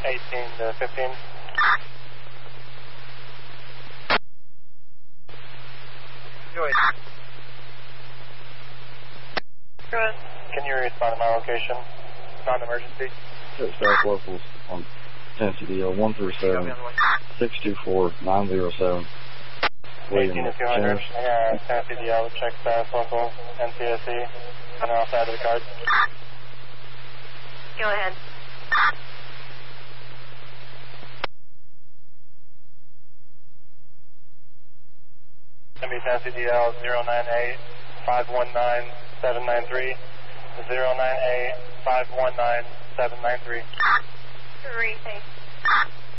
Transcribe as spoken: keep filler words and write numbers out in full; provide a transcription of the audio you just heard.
eighteen to fifteen. Good. Good. Can you respond to my location? Non-emergency. Staff locals on Tennessee D L one three seven, six two four, nine zero seven. eighteen to two hundred. Yeah, Tennessee D L, check staff local, N C S E, and outside of the card. Go ahead. N B Tennessee D L zero nine eight, five one nine, seven nine three, zero nine eight, five one nine, seven nine three. Three, thanks.